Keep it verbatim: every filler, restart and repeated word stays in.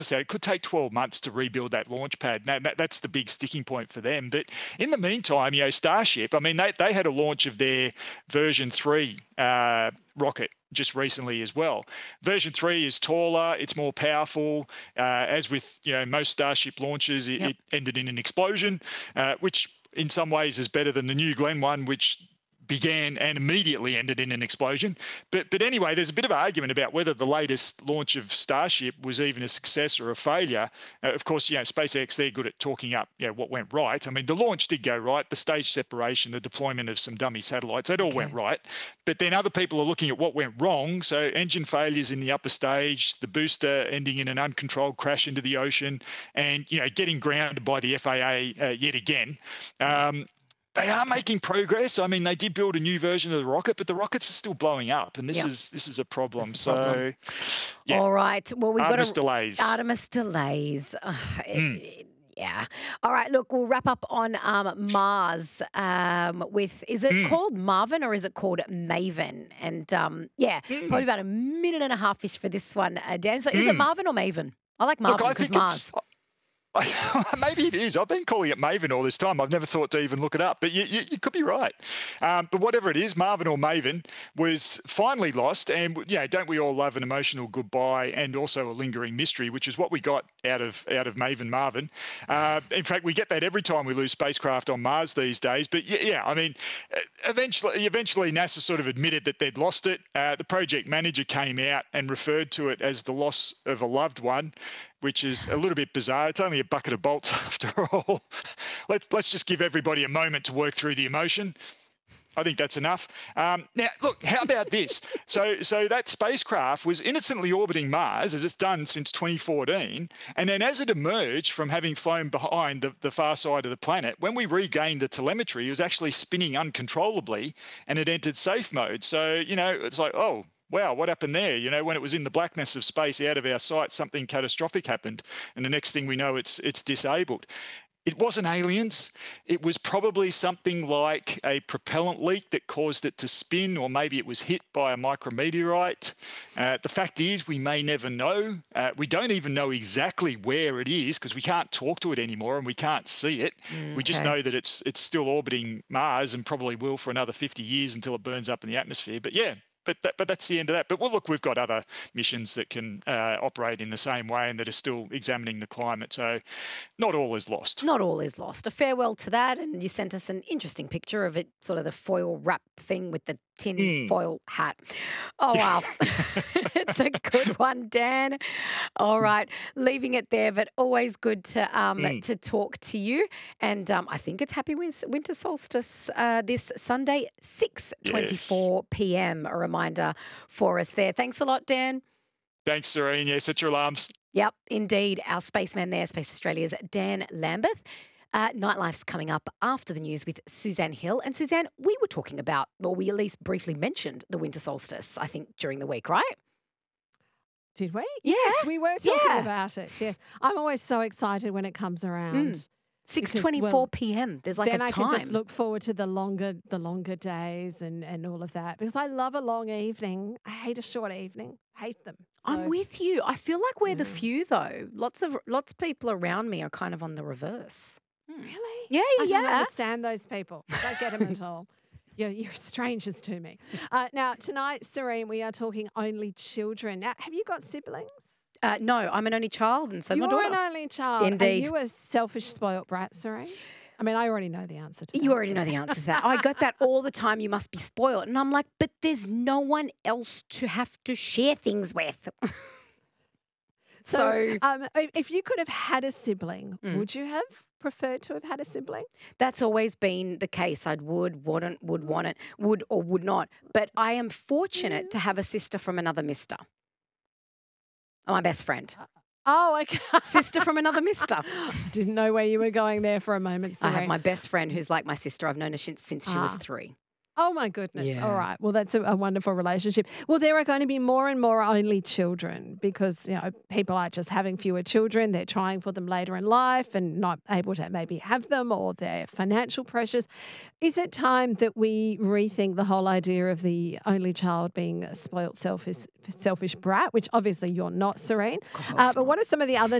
I said, it could take twelve months to rebuild that launch pad. That, that, that's the big sticking point for them. But in the meantime, you know, Starship, I mean, they, they had a launch of their version three uh, rocket just recently as well. Version three is taller, it's more powerful. Uh, as with, you know, most Starship launches, it, Yep. it ended in an explosion, uh, which in some ways is better than the New Glenn one, which began and immediately ended in an explosion. But but anyway, there's a bit of argument about whether the latest launch of Starship was even a success or a failure. Uh, of course, you know, SpaceX, they're good at talking up, you know, what went right. I mean, the launch did go right, the stage separation, the deployment of some dummy satellites, it all Okay. went right. But then other people are looking at what went wrong. So engine failures in the upper stage, the booster ending in an uncontrolled crash into the ocean, and, you know, getting grounded by the F A A uh, yet again. Um, They are making progress. I mean, they did build a new version of the rocket, but the rockets are still blowing up, and this Yeah. is this is a problem. That's the problem. So, yeah, All right. Well, we've Artemis got to delays. Artemis delays. Ugh, it, Mm. it- yeah. All right. Look, we'll wrap up on um, Mars um, with, is it Mm. called Marvin or is it called Maven? And um, yeah, probably Mm. about a minute and a half ish for this one, uh, Dan. So is it Mm. Marvin or Maven? I like Look, Marvin I because think Mars. it's. Maybe it is. I've been calling it Maven all this time. I've never thought to even look it up, but you, you, you could be right. Um, but whatever it is, Marvin or Maven was finally lost. And, you know, don't we all love an emotional goodbye and also a lingering mystery, which is what we got out of out of Maven Marvin. Uh, in fact, we get that every time we lose spacecraft on Mars these days. But, yeah, yeah I mean, eventually, eventually NASA sort of admitted that they'd lost it. Uh, the project manager came out and referred to it as the loss of a loved one, which is a little bit bizarre. It's only a bucket of bolts after all. let's let's just give everybody a moment to work through the emotion. I think that's enough. Um, now, look, how about this? So, so that spacecraft was innocently orbiting Mars, as it's done since twenty fourteen, and then as it emerged from having flown behind the, the far side of the planet, when we regained the telemetry, it was actually spinning uncontrollably, and it entered safe mode. So, you know, it's like, oh, wow, what happened there? You know, when it was in the blackness of space out of our sight, something catastrophic happened. And the next thing we know, it's it's disabled. It wasn't aliens. It was probably something like a propellant leak that caused it to spin, or maybe it was hit by a micrometeorite. Uh, the fact is, we may never know. Uh, we don't even know exactly where it is because we can't talk to it anymore and we can't see it. Mm, We just okay. know that it's it's still orbiting Mars and probably will for another fifty years until it burns up in the atmosphere. But yeah, but that, but that's the end of that. But well, look, we've got other missions that can uh, operate in the same way and that are still examining the climate. So not all is lost. Not all is lost. A farewell to that. And you sent us an interesting picture of it, sort of the foil wrap thing with the tin Mm. foil hat. Oh, wow. It's a good one, Dan. All right. Leaving it there, but always good to um, Mm. to talk to you. And um, I think it's happy win- winter solstice uh, this Sunday, six twenty-four p.m. A reminder for us there. Thanks a lot, Dan. Thanks, Serene. Yeah, set your alarms. Yep, indeed. Our spaceman there, Space Australia's Dan Lambeth. Uh, Nightlife's coming up after the news with Suzanne Hill. And Suzanne, we were talking about, or we at least briefly mentioned the winter solstice, I think, during the week, right? Did we? Yeah. Yes, we were talking Yeah. about it. Yes. I'm always so excited when it comes around. Mm. six Because, twenty-four well, p.m. There's like then a I time. can just look forward to the longer the longer days and, and all of that. Because I love a long evening. I hate a short evening. Hate them. I'm So, with you. I feel like we're the Yeah. few, though. Lots of lots of people around me are kind of on the reverse. Hmm. Really? Yeah, I yeah, don't yeah. understand those people. I don't get them at all. You're, you're strangers to me. Uh, now, tonight, Serene, we are talking only children. Now, have you got siblings? Uh, no, I'm an only child, and so's my You're daughter. an only child. Indeed. Are you a selfish, spoilt brat, Serene? I mean, I already know the answer to that. You already know the answer to that. I got that all the time. You must be spoiled. And I'm like, but there's no one else to have to share things with. So, So- um, i- if you could have had a sibling, Mm. would you have preferred to have had a sibling? That's always been the case. I would, wouldn't, would want it, would or would not. But I am fortunate to have a sister from another mister. My best friend. Oh, okay. Sister from another mister. I didn't know where you were going there for a moment, I Serene. have my best friend who's like my sister. I've known her since, since she was Ah. three. Oh, my goodness. Yeah. All right. Well, that's a, a wonderful relationship. Well, there are going to be more and more only children because, you know, people are just having fewer children. They're trying for them later in life and not able to maybe have them, or their financial pressures. Is it time that we rethink the whole idea of the only child being a spoilt, selfish, selfish brat, which obviously you're not, Serene? Of course Uh, but not. what are some of the other